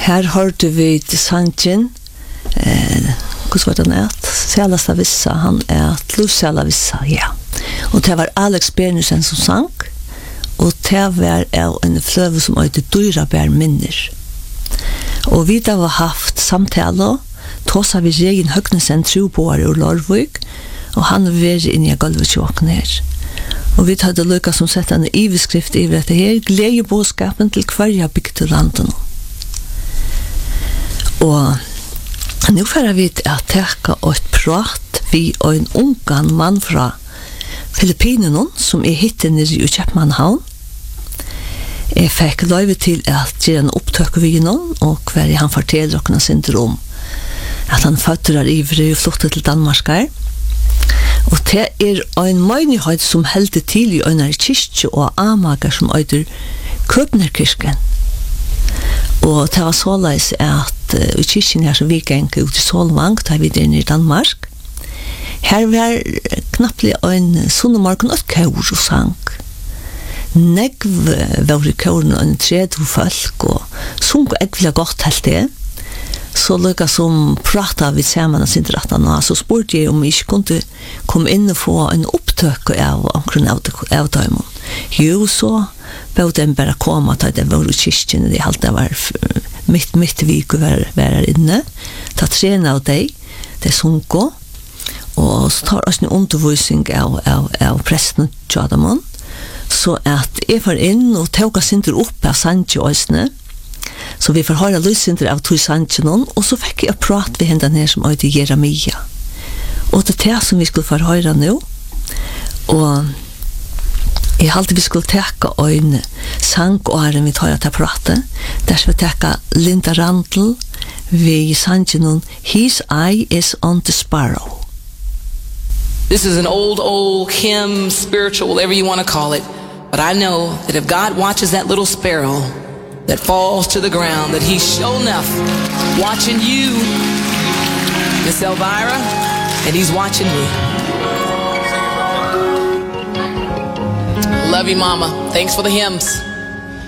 Her hørte vi til Sanchen, hvordan var det at? Selasta Vissa, han Lusela Vissa, ja. Og det var Alex Bernusen som sang, og det var en fløve som heter Dyra bær minner. Og vi da var haft samtale, tåsa vi Regen Høgnesen Trubåre og Lorvøk, og han var inne i gulvetjåken her. Og vi hadde lykket som sett en iveskrift i dette her, gledebåskapen til hver bygd til landet. Og nå får vi at teka et prat vi og en ungan mann fra Filippinene som hittet nere i Kjøpmannhavn. Jeg fikk løyve til at gjøre en opptøk vi noen, og hver han forteller dere sin drøm. At han føtter ivrig og flottet til Danmark her. Og det en menighet som heldte til i en kyrkje og amager som øyder Købnerkirken. Og det var såleis at i kyrkjen her som vi gikk ut i Solvang, da vi der i Danmark. Her var knapt en sunnemarken og kjør og sang. Negv var i kjøren og en tredje folk, og sung og jeg ville godt helt det. Så lykka som prata vi sammen av sin drattene, så spurte jeg om jeg ikke kunne komme inn og få en opptøk av omkring avtøymon. Jo, så bød den bare komme til det var i kyrkjen, det halte var midt vik å være inne. Ta trene av deg, det sunko, og så tar oss en undervisning av presten og tjadamon, så at jeg var inn og tåka sinter opp av Sanchi Øysene, så vi får høre lysinter av Tui Sanchinon, og så fikk jeg prat ved henne her som øyde Jeremia. Og det er det som vi skulle få høre nå, og jeg halte vi skulle teka en sang og æren vi tar til pratet, der skal vi teka Linda Randl ved Sanchinon, His eye is on the sparrow. This is an old hymn, spiritual, whatever you want to call it. But I know that if God watches that little sparrow that falls to the ground, that he's sure enough watching you, Miss Elvira, and he's watching me. Love you, Mama. Thanks for the hymns.